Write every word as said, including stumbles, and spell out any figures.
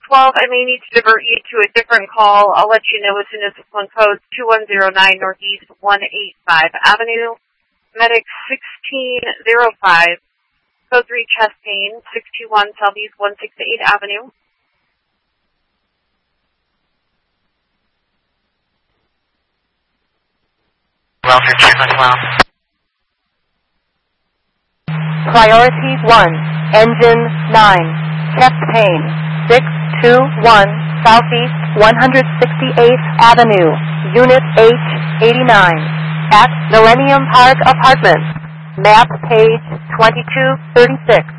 twelve, I may need to divert you to a different call. I'll let you know as soon as this one codes two one zero nine Northeast one eighty-five Avenue. Medic sixteen oh five, code three chest pain, six two one Southeast one sixty-eight Avenue. Well, for five one well. Priority one, engine nine, chest pain, six two one Southeast one sixty-eighth Avenue, Unit H eighty-nine, at Millennium Park Apartments, map page twenty-two thirty-six.